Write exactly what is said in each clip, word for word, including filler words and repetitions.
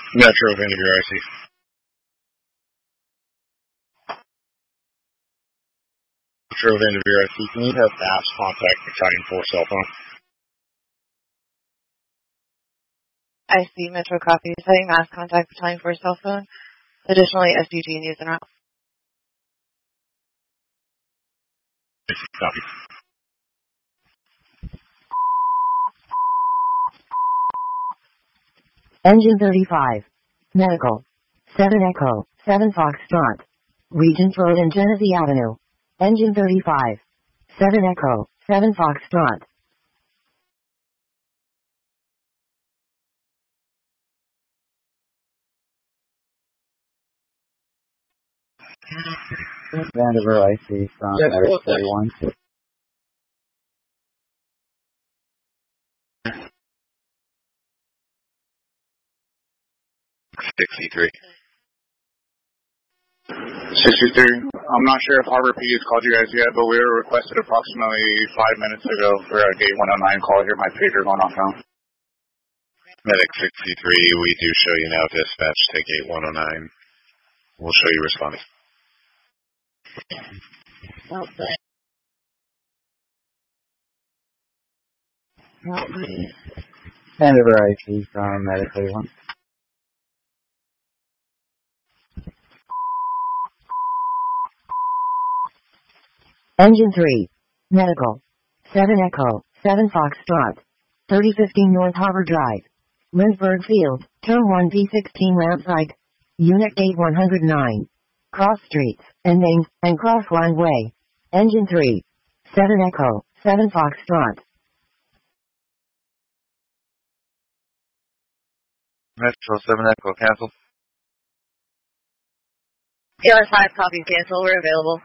Metro Vanderveer, I C. Metro Vanderveer, I C. Can you have fast contact Battalion four cell phone? I see. Metro copy. Setting mass contact Battalion four cell phone. Additionally, S D G news and out. Copy. Engine thirty-five. Medical. seven Echo. seven Foxtrot. Regents Road and Genesee Avenue. Engine thirty-five. seven Echo. seven Foxtrot. Vanderveer, I C from Yes, Medic thirty-one. sixty-three. sixty-three. I'm not sure if Harbor P has called you guys yet, but we were requested approximately five minutes ago for a gate one oh nine call here. My pager going off now. Medic sixty-three, we do show you now. Dispatch, take gate one oh nine. We'll show you responding. Okay. Vanderveer, I C from Medic thirty-one. Engine three. Medical. seven Echo. seven Foxtrot. thirty fifteen North Harbor Drive. Lynchburg Field. Turn one P sixteen ramp site. Unit gate one oh nine. Cross streets, and main, and Crossline Way. Engine three. seven Echo. seven Foxtrot. Metro seven Echo, cancel. A L S five copy. Cancel. We're available.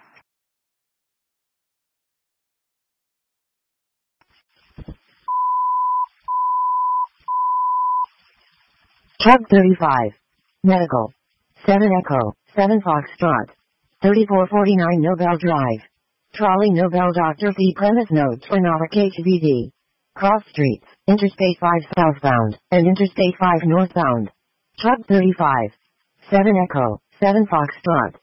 Truck thirty-five. Medical. seven Echo. seven Foxtrot. thirty-four forty-nine Nobel Drive. Trolley Nobel Doctor P. Premise notes for Norfolk H V D. Cross streets, Interstate five southbound, and Interstate five northbound. Truck thirty-five. seven Echo. seven Foxtrot.